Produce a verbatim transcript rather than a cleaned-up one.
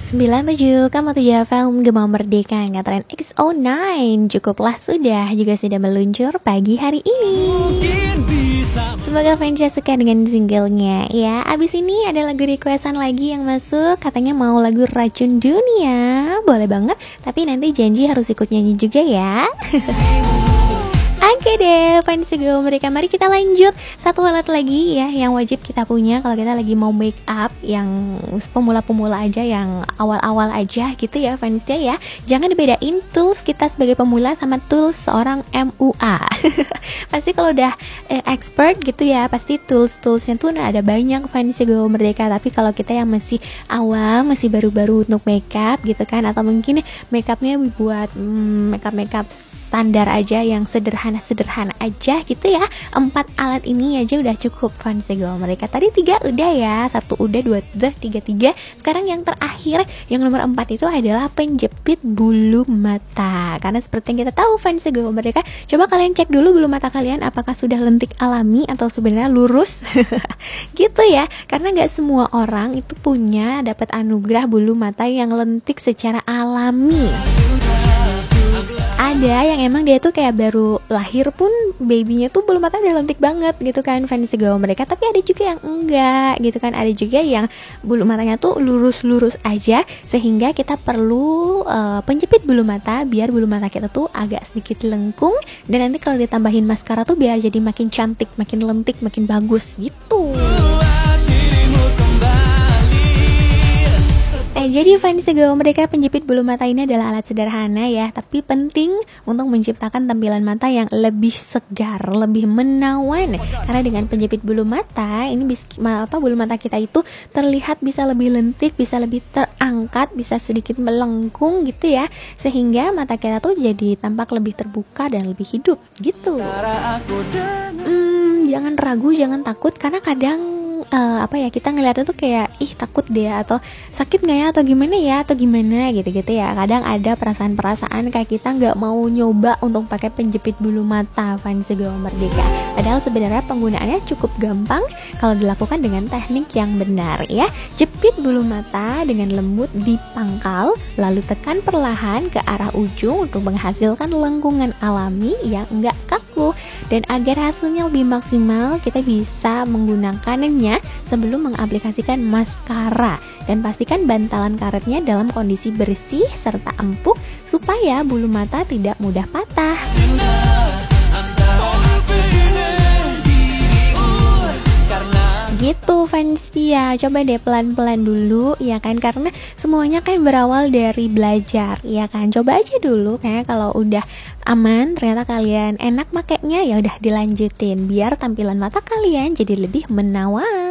sembilan tujuh koma tujuh F M Gema Merdeka Ngatarin X O sembilan. Cukuplah sudah juga sudah meluncur pagi hari ini. Semoga fans yang suka dengan singlenya ya. Abis ini ada lagu requestan lagi yang masuk. Katanya mau lagu Racun Dunia. Boleh banget, tapi nanti janji harus ikut nyanyi juga ya. Oke deh, fans Gema Merdeka, mari kita lanjut. Satu alat lagi ya yang wajib kita punya kalau kita lagi mau make up, yang pemula-pemula aja, yang awal-awal aja gitu ya fansnya ya. Jangan dibedain tools kita sebagai pemula sama tools seorang M U A. Pasti kalau udah eh, expert gitu ya, pasti tools-toolsnya tuh nah, ada banyak fans Gema Merdeka. Tapi kalau kita yang masih awam, masih baru-baru untuk make up gitu kan, atau mungkin make upnya buat hmm, make up make up standar aja yang sederhana sederhana aja gitu ya, empat alat ini aja udah cukup fans Gema Merdeka. Tadi tiga udah ya, satu udah, dua udah, tiga tiga. Sekarang yang terakhir, yang nomor empat itu adalah penjepit bulu mata. Karena seperti yang kita tahu fans Gema Merdeka, coba kalian cek dulu bulu mata kalian apakah sudah lentik alami atau sebenarnya lurus. Gitu ya, karena nggak semua orang itu punya dapat anugerah bulu mata yang lentik secara alami. Ada yang emang dia tuh kayak baru lahir pun babynya tuh bulu mata udah lentik banget gitu kan fans Gema Merdeka. Tapi ada juga yang enggak gitu kan. Ada juga yang bulu matanya tuh lurus-lurus aja, sehingga kita perlu uh, penjepit bulu mata biar bulu mata kita tuh agak sedikit lengkung. Dan nanti kalau ditambahin maskara tuh biar jadi makin cantik, makin lentik, makin bagus gitu. Eh, jadi fans Gema Merdeka, penjepit bulu mata ini adalah alat sederhana ya, tapi penting untuk menciptakan tampilan mata yang lebih segar, lebih menawan. Karena dengan penjepit bulu mata ini bis, apa bulu mata kita itu terlihat bisa lebih lentik, bisa lebih terangkat, bisa sedikit melengkung gitu ya, sehingga mata kita tuh jadi tampak lebih terbuka dan lebih hidup gitu. Hmm, jangan ragu, jangan takut, karena kadang Uh, apa ya, kita ngeliatnya tuh kayak ih takut deh, atau sakit nggak ya, atau gimana ya, atau gimana gitu-gitu ya. Kadang ada perasaan-perasaan kayak kita nggak mau nyoba untuk pakai penjepit bulu mata fans Gema Merdeka. Padahal sebenarnya penggunaannya cukup gampang kalau dilakukan dengan teknik yang benar ya. Jepit bulu mata dengan lembut di pangkal, lalu tekan perlahan ke arah ujung untuk menghasilkan lengkungan alami yang enggak kaku. Dan agar hasilnya lebih maksimal, kita bisa menggunakannya sebelum mengaplikasikan maskara, dan pastikan bantalan karetnya dalam kondisi bersih serta empuk supaya bulu mata tidak mudah patah. Gitu fans ya, coba deh pelan-pelan dulu ya kan, karena semuanya kan berawal dari belajar ya kan. Coba aja dulu, kayak kalau udah aman, ternyata kalian enak makainya, ya udah dilanjutin biar tampilan mata kalian jadi lebih menawan.